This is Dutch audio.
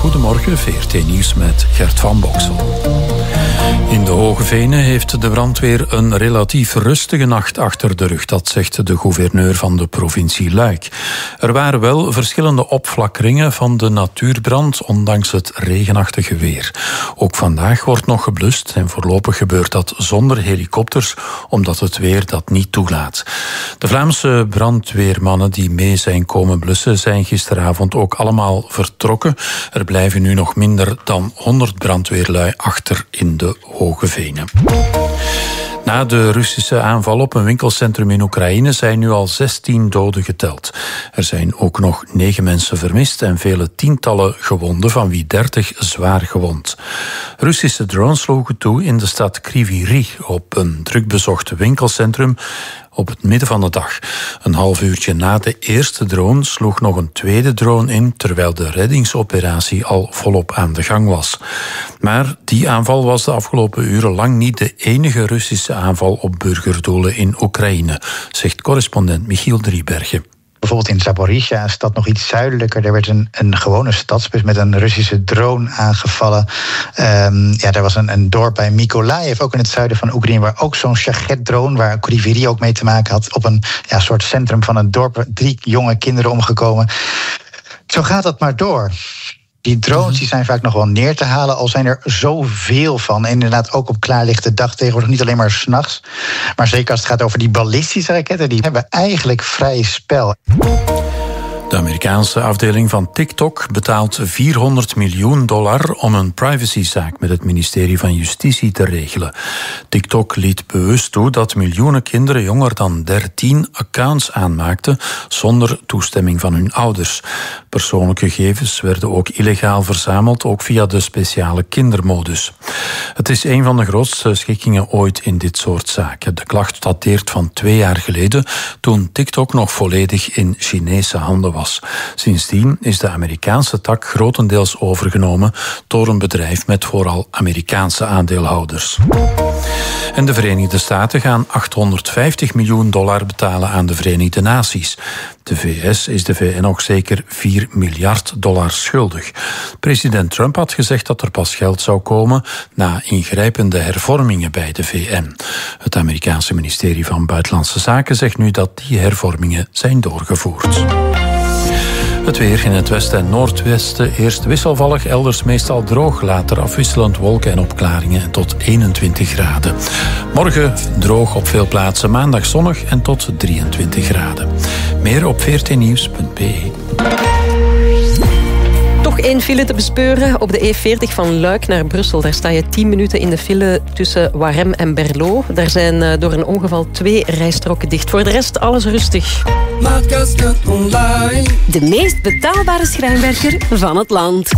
Goedemorgen, VRT Nieuws met Gert van Boksel. In de Hoge Venen heeft de brandweer een relatief rustige nacht achter de rug. Dat zegt de gouverneur van de provincie Luik. Er waren wel verschillende opflakkeringen van de natuurbrand, ondanks het regenachtige weer. Ook vandaag wordt nog geblust en voorlopig gebeurt dat zonder helikopters, omdat het weer dat niet toelaat. De Vlaamse brandweermannen die mee zijn komen blussen zijn gisteravond ook allemaal vertrokken. Er blijven nu nog minder dan 100 brandweerlui achter in de Hoge Venen. Na de Russische aanval op een winkelcentrum in Oekraïne zijn nu al 16 doden geteld. Er zijn ook nog 9 mensen vermist en vele tientallen gewonden, van wie 30 zwaar gewond. Russische drones sloegen toe in de stad Kryvyi Rih op een drukbezocht winkelcentrum op het midden van de dag. Een half uurtje na de eerste drone sloeg nog een tweede drone in, terwijl de reddingsoperatie al volop aan de gang was. Maar die aanval was de afgelopen uren lang niet de enige Russische aanval op burgerdoelen in Oekraïne, zegt correspondent Michiel Driebergen. Bijvoorbeeld in Zaporizhia, een stad nog iets zuidelijker, daar werd een gewone stadsbus met een Russische drone aangevallen. Er was een dorp bij Mykolaiv, ook in het zuiden van Oekraïne, waar ook zo'n Shahed-drone, waar Kryvyi Rih ook mee te maken had, op een soort centrum van een dorp, 3 jonge kinderen omgekomen. Zo gaat dat maar door. Die drones die zijn vaak nog wel neer te halen, al zijn er zoveel van. En inderdaad ook op klaarlichte dag tegenwoordig, niet alleen maar 's nachts. Maar zeker als het gaat over die ballistische raketten, die hebben eigenlijk vrij spel. De Amerikaanse afdeling van TikTok betaalt $400 miljoen om een privacyzaak met het ministerie van Justitie te regelen. TikTok liet bewust toe dat miljoenen kinderen jonger dan 13 accounts aanmaakten zonder toestemming van hun ouders. Persoonlijke gegevens werden ook illegaal verzameld, ook via de speciale kindermodus. Het is een van de grootste schikkingen ooit in dit soort zaken. De klacht dateert van 2 jaar geleden, toen TikTok nog volledig in Chinese handen was. Sindsdien is de Amerikaanse tak grotendeels overgenomen door een bedrijf met vooral Amerikaanse aandeelhouders. En de Verenigde Staten gaan $850 miljoen betalen aan de Verenigde Naties. De VS is de VN nog zeker $4 miljard schuldig. President Trump had gezegd dat er pas geld zou komen na ingrijpende hervormingen bij de VN. Het Amerikaanse ministerie van Buitenlandse Zaken zegt nu dat die hervormingen zijn doorgevoerd. Het weer in het westen en noordwesten eerst wisselvallig, elders meestal droog, later afwisselend wolken en opklaringen en tot 21 graden. Morgen droog op veel plaatsen, maandag zonnig en tot 23 graden. Meer op vrtnieuws.be. Nog 1 file te bespeuren op de E40 van Luik naar Brussel. Daar sta je 10 minuten in de file tussen Warem en Berlo. Daar zijn door een ongeval 2 rijstroken dicht. Voor de rest alles rustig. De meest betaalbare schrijnwerker van het land.